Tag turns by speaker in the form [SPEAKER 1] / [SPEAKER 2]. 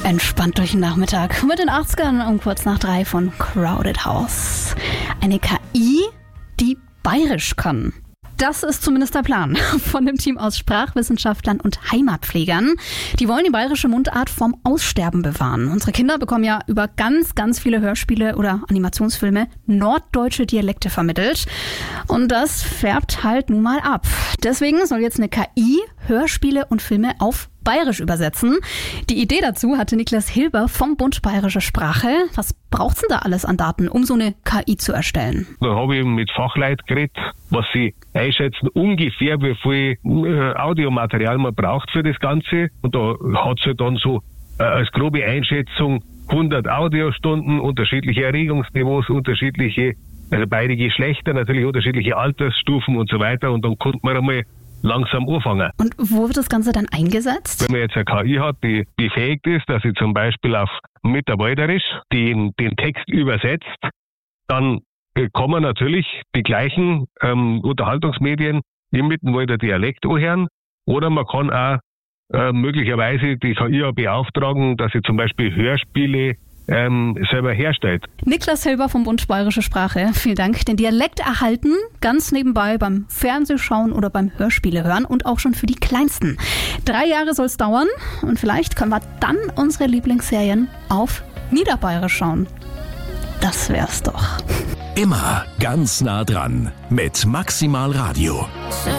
[SPEAKER 1] Entspannt durch den Nachmittag mit den 80ern um kurz nach 3 von Crowded House. Eine KI, die bayerisch kann. Das ist zumindest der Plan von dem Team aus Sprachwissenschaftlern und Heimatpflegern. Die wollen die bayerische Mundart vom Aussterben bewahren. Unsere Kinder bekommen ja über ganz viele Hörspiele oder Animationsfilme norddeutsche Dialekte vermittelt. Und das färbt halt nun mal ab. Deswegen soll jetzt eine KI Hörspiele und Filme auf bayerisch übersetzen. Die Idee dazu hatte Niklas Hilber vom Bund Bayerische Sprache. Was braucht's denn da alles an Daten, um so eine KI zu erstellen?
[SPEAKER 2] Da habe ich mit Fachleuten geredet, was sie einschätzen, ungefähr wie viel Audiomaterial man braucht für das Ganze. Und da hat es halt dann so als grobe Einschätzung 100 Audiostunden, unterschiedliche Erregungsniveaus, unterschiedliche, also beide Geschlechter, natürlich unterschiedliche Altersstufen und so weiter. Und dann konnte man einmal langsam anfangen.
[SPEAKER 1] Und wo wird das Ganze dann eingesetzt?
[SPEAKER 2] Wenn man jetzt eine KI hat, die befähigt ist, dass sie zum Beispiel auf Mitarbeiterisch den Text übersetzt, dann kann man natürlich die gleichen Unterhaltungsmedien im Mittenwald der Dialekt anhören, oder man kann auch möglicherweise die KI beauftragen, dass sie zum Beispiel Hörspiele selber herstellt.
[SPEAKER 1] Niklas Hilber vom Bund Bayerische Sprache, vielen Dank. Den Dialekt erhalten, ganz nebenbei beim Fernsehschauen oder beim Hörspiele hören und auch schon für die Kleinsten. 3 Jahre soll es dauern und vielleicht können wir dann unsere Lieblingsserien auf Niederbayerisch schauen. Das wär's doch.
[SPEAKER 3] Immer ganz nah dran mit Maximal Radio.